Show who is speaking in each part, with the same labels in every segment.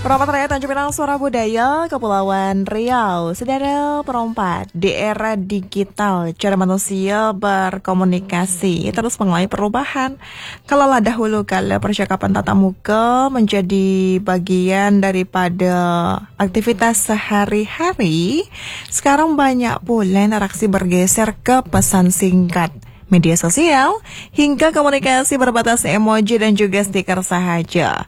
Speaker 1: Perompak Raya Tanjung Pinang Suara Budaya Kepulauan Riau. Saudara perompak, di era digital cara manusia berkomunikasi terus mengalami perubahan. Kalau dahulu kala percakapan tatap muka menjadi bagian daripada aktivitas sehari-hari, sekarang banyak pula interaksi bergeser ke pesan singkat, media sosial, hingga komunikasi berbatas emoji dan juga stiker sahaja.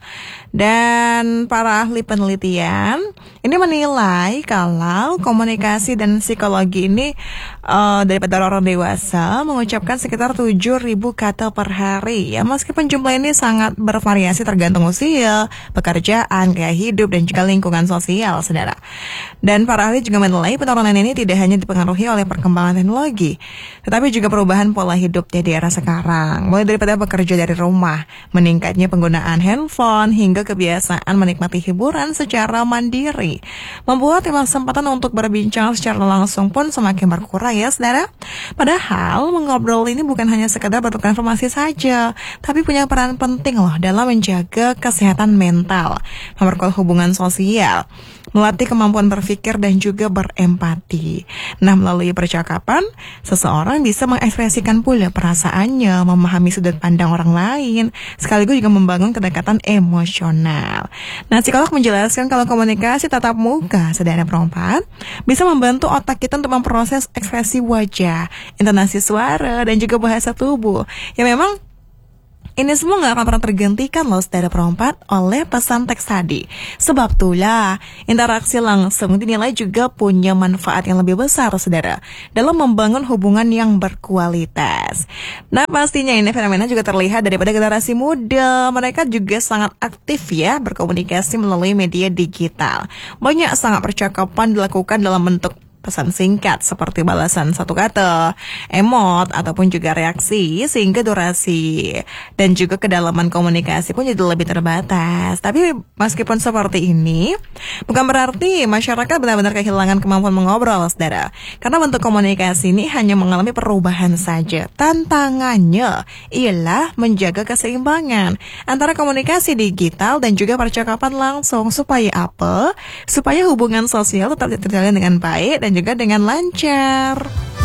Speaker 1: Dan para ahli penelitian ini menilai kalau komunikasi dan psikologi ini daripada orang dewasa mengucapkan sekitar 7.000 kata per hari. Ya, meskipun jumlah ini sangat bervariasi tergantung usia, pekerjaan, gaya hidup, dan juga lingkungan sosial, saudara. Dan para ahli juga menilai penurunan ini tidak hanya dipengaruhi oleh perkembangan teknologi, tetapi juga perubahan pola hidupnya di era sekarang. Mulai daripada bekerja dari rumah, meningkatnya penggunaan handphone, hingga kebiasaan menikmati hiburan secara mandiri, membuat kesempatan untuk berbincang secara langsung pun semakin berkurang ya saudara. Padahal mengobrol ini bukan hanya sekedar bertukar informasi saja, tapi punya peran penting loh dalam menjaga kesehatan mental, memperkuat hubungan sosial, melatih kemampuan berpikir dan juga berempati. Nah, melalui percakapan, seseorang bisa mengekspresikan pula perasaannya, memahami sudut pandang orang lain, sekaligus juga membangun kedekatan emosional. Nah, psikolog menjelaskan kalau komunikasi tatap muka, saudara perompak, bisa membantu otak kita untuk memproses ekspresi wajah, intonasi suara, dan juga bahasa tubuh. Ya memang ini semua gak akan pernah tergantikan loh saudara perompak oleh pesan teks tadi. Sebab itulah interaksi langsung dinilai juga punya manfaat yang lebih besar saudara dalam membangun hubungan yang berkualitas. Nah, pastinya ini fenomena juga terlihat daripada generasi muda. Mereka juga sangat aktif ya berkomunikasi melalui media digital. Banyak sangat percakapan dilakukan dalam bentuk pesan singkat seperti balasan satu kata, emot, ataupun juga reaksi, sehingga durasi dan juga kedalaman komunikasi pun jadi lebih terbatas. Tapi meskipun seperti ini, bukan berarti masyarakat benar-benar kehilangan kemampuan mengobrol, saudara. Karena bentuk komunikasi ini hanya mengalami perubahan saja. Tantangannya ialah menjaga keseimbangan antara komunikasi digital dan juga percakapan langsung. Supaya apa? Supaya hubungan sosial tetap terjalin dengan baik dan juga dengan lancar.